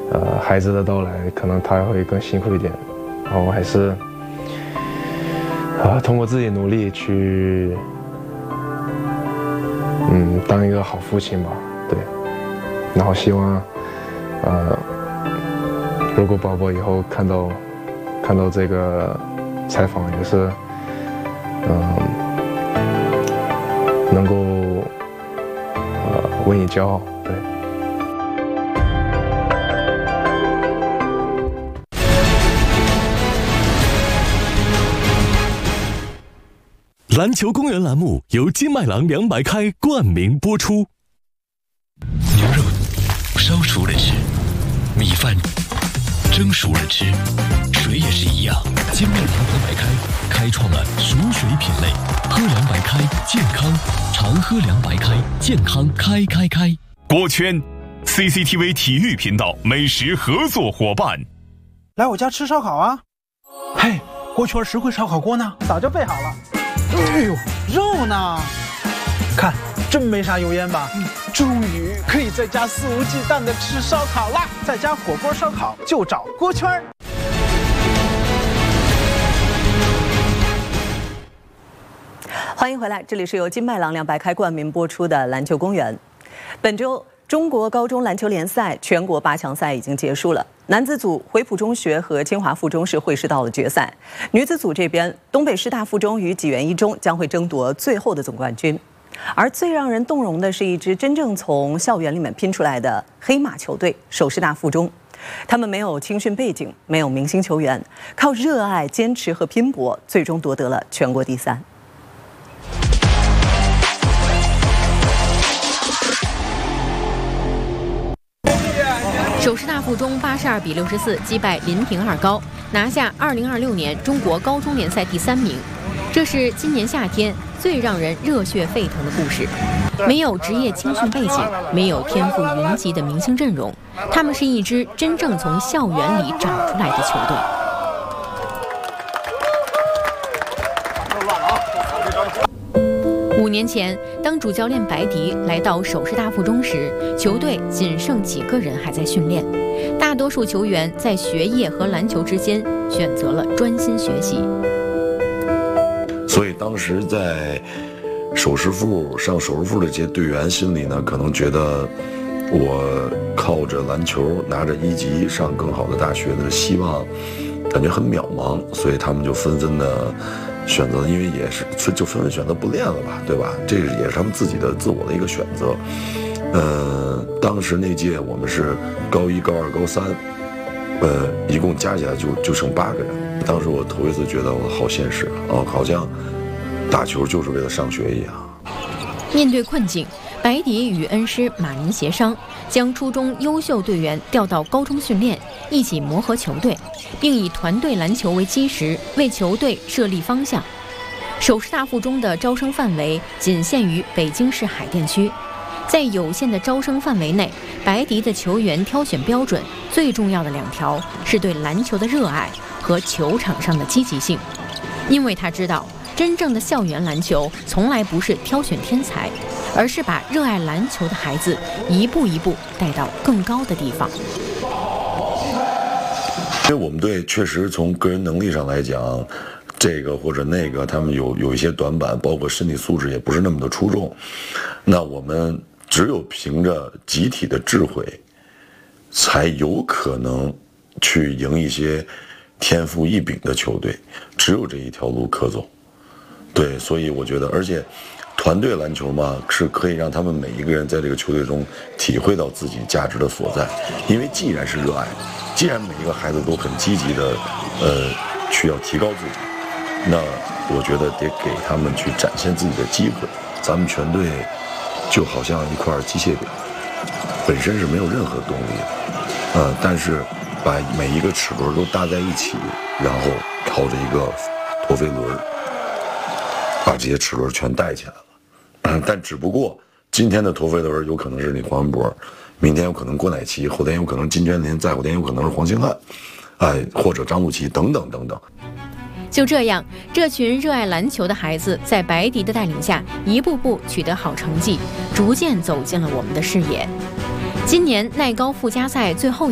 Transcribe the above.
孩子的到来，可能他会更辛苦一点，然后还是通过自己努力去当一个好父亲吧，对，然后希望如果宝宝以后看到这个采访，也是能够为你骄傲，对。 篮球公园栏目由金麦郎200开冠名播出。 牛肉烧熟了吃，米饭蒸熟了吃，水也是一样。金麦郎200开创了熟水品类，喝200开健康，常喝200开健康开。 锅圈 CCTV 体育频道美食合作伙伴。 来我家吃烧烤啊！嘿，锅圈实惠烧烤锅呢？早就备好了。哎呦，肉呢？看，真没啥油烟吧？终于可以在家肆无忌惮的吃烧烤啦！在家火锅烧烤就找锅圈。 欢迎回来，这里是由金麦郎200开冠名播出的篮球公园。本周中国高中篮球联赛全国8强赛已经结束了，男子组回浦中学和清华附中是会师到了决赛，女子组这边东北师大附中与济源一中将会争夺最后的总冠军。而最让人动容的是一支真正从校园里面拼出来的黑马球队首师大附中，他们没有青训背景，没有明星球员，靠热爱、坚持和拼搏，最终夺得了全国第3。 首师大附中82比64击败临平二高，拿下2026年中国高中联赛第3名。这是今年夏天最让人热血沸腾的故事。没有职业青训背景，没有天赋云集的明星阵容，他们是一支真正从校园里长出来的球队。5年前，当主教练白迪来到首师大附中时，球队仅剩几个人还在训练，大多数球员在学业和篮球之间选择了专心学习。 所以当时在首师附上首师附的这些队员心里呢，可能觉得我靠着篮球拿着1级上更好的大学的希望感觉很渺茫，所以他们就纷纷的选择，因为也是就纷纷选择不练了吧，对吧？这也是他们自己的自我的一个选择。当时那届我们是高1、高2、高3，一共加起来就剩8个人。当时我头一次觉得我好现实啊，好像打球就是为了上学一样。 面对困境，白迪与恩师马宁协商，将初中优秀队员调到高中训练，一起磨合球队，并以团队篮球为基石，为球队设立方向。首师大附中的招生范围仅限于北京市海淀区，在有限的招生范围内，白迪的球员挑选标准最重要的2条是对篮球的热爱和球场上的积极性，因为他知道，真正的校园篮球从来不是挑选天才，而是把热爱篮球的孩子一步一步带到更高的地方。 因为我们队确实从个人能力上来讲，这个或者那个他们有一些短板，包括身体素质也不是那么的出众。那我们只有凭着集体的智慧，才有可能去赢一些天赋异禀的球队，只有这一条路可走。对，所以我觉得，而且团队篮球嘛，是可以让他们每一个人在这个球队中体会到自己价值的所在。因为既然是热爱，既然每一个孩子都很积极的去要提高自己，那我觉得得给他们去展现自己的机会。咱们全队就好像一块机械表，本身是没有任何动力的，但是把每一个齿轮都搭在一起，然后靠着一个陀飞轮把这些齿轮全带起来了。但只不过今天的陀飞轮有可能是你黄文博，明天有可能郭乃齐，后天有可能金娟林，再后天有可能是黄兴汉，或者张路奇等等等等。 就这样，这群热爱篮球的孩子在白迪的带领下，一步步取得好成绩，逐渐走进了我们的视野。今年奈高附加赛最后